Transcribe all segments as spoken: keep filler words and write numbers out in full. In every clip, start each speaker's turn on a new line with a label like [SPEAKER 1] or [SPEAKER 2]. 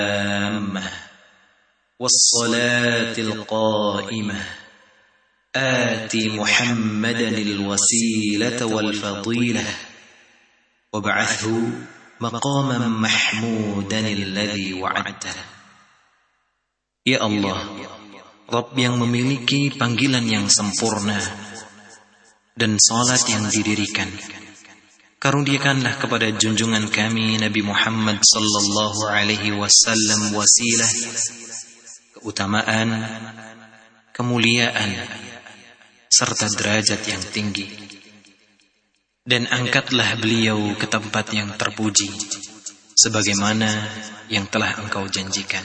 [SPEAKER 1] والصلاة القائمة آت محمدا الوسيلة والفضيلة وابعثه مقاما محمودا الذي وعدته. Ya Allah, Rabb yang memiliki panggilan yang sempurna dan salat yang didirikan, karuniakanlah kepada junjungan kami Nabi Muhammad sallallahu alaihi wasallam wasilah, keutamaan, kemuliaan, serta derajat yang tinggi. Dan angkatlah beliau ke tempat yang terpuji, sebagaimana yang telah Engkau janjikan.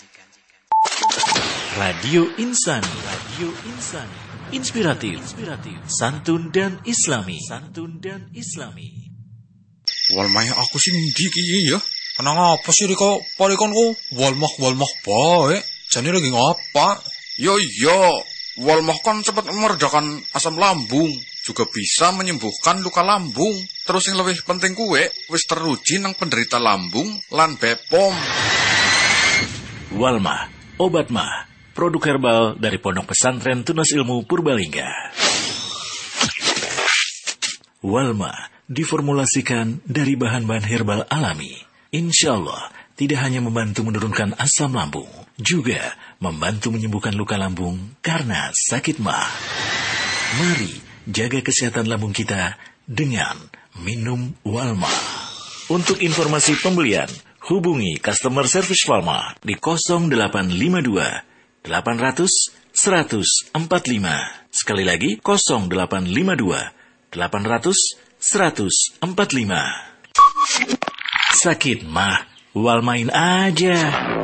[SPEAKER 2] Radio Insan, Radio Insan, inspiratif, inspiratif, santun dan islami, santun dan islami.
[SPEAKER 3] Wal maya aku sih ndiki ya. Kenapa apa sih kok parikonku walmah walmah bae? Jane lagi ngapa? Yo yo, walmah kan cepat meredakan asam lambung, juga bisa menyembuhkan luka lambung. Terus yang lebih penting kuwe wis teruji nang penderita lambung lan Bepom.
[SPEAKER 2] Walmah, obat mah, produk herbal dari Pondok Pesantren Tunas Ilmu Purbalingga. Walmah diformulasikan dari bahan-bahan herbal alami. Insya Allah tidak hanya membantu menurunkan asam lambung, juga membantu menyembuhkan luka lambung karena sakit mah. Mari jaga kesehatan lambung kita dengan minum Walmah. Untuk informasi pembelian, hubungi customer service Walmah di nol delapan lima dua delapan nol nol satu nol empat lima. Sekali lagi nol delapan lima dua delapan nol nol satu nol empat lima. Sakit mah, Walmain aja.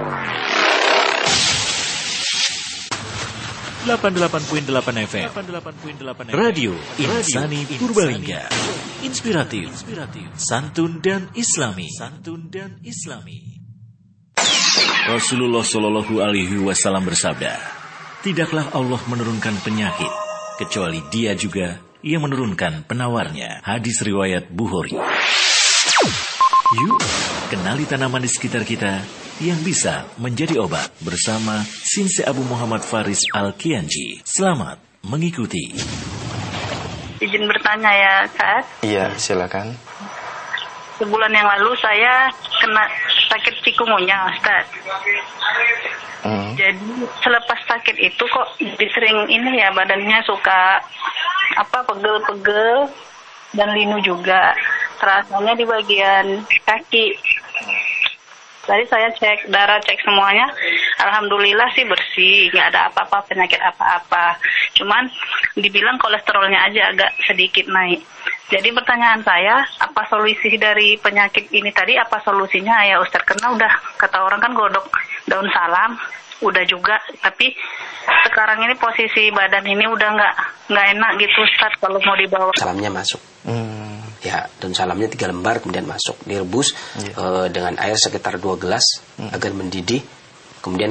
[SPEAKER 2] delapan puluh delapan koma delapan F M Radio Insani Purbalingga. Inspiratif, santun dan islami, santun dan islami. Rasulullah Shallallahu Alaihi Wasallam bersabda, tidaklah Allah menurunkan penyakit kecuali Dia juga yang menurunkan penawarnya. Hadis riwayat Bukhari. Yuk, kenali tanaman di sekitar kita yang bisa menjadi obat bersama Sinse Abu Muhammad Faris Al-Kianji. Selamat mengikuti.
[SPEAKER 4] Izin bertanya ya, Ustaz.
[SPEAKER 5] Iya, silakan.
[SPEAKER 4] Sebulan yang lalu saya kena sakit cikungunya, Ustaz. Hmm. Jadi selepas sakit itu kok jadi sering ini ya, badannya suka apa pegel-pegel dan linu juga. Terasanya di bagian kaki. Tadi saya cek darah, cek semuanya, alhamdulillah sih bersih, nggak ada apa-apa, penyakit apa-apa. Cuman dibilang kolesterolnya aja agak sedikit naik. Jadi pertanyaan saya, apa solusi dari penyakit ini tadi, apa solusinya ya Ustaz? Karena udah kata orang kan godok daun salam, udah juga, tapi sekarang ini posisi badan ini udah nggak nggak enak gitu Ustaz kalau mau dibawa.
[SPEAKER 5] Salamnya masuk. Hmm. Ya, daun salamnya tiga lembar kemudian masuk direbus yeah. uh, dengan air sekitar dua gelas hmm. agar mendidih. Kemudian